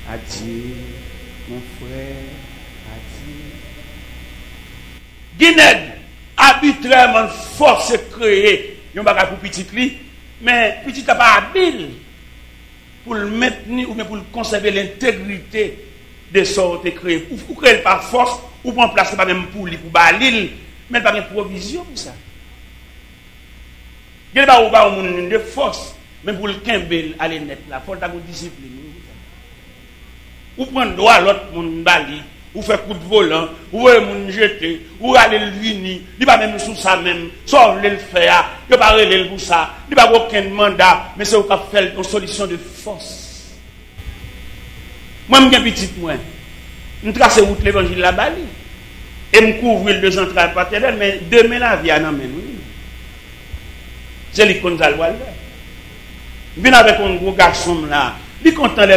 Adieu, mon frère, adieu. Guinée, arbitrairement force créer, il n'y a pas pour petit li, mais petit n'a pas habile pour le maintenir ou bien pour conserver l'intégrité de ce qui est créé. Ou créer par force, ou prendre place pas même pour lui, pour l'île, mais pas de provision pour ça. Il n'y a pas de force, même pour le Kimbel aller net là, il faut avoir une discipline. Ou prendre droit à l'autre monde bali, ou faire coup de volant, ou moun jeter, ou aller le vini, il pas même sous ça même, soit le faire, il pas relève pour ça, il pas aucun mandat, mais c'est au cap faire une solution de force. Moi m'gen petit moi, me tracer route l'évangile la bali et me couvrir le central paternel, mais demain la vie en amène. C'est l'icône Zalwal. Vient avec un gros garçon là, il content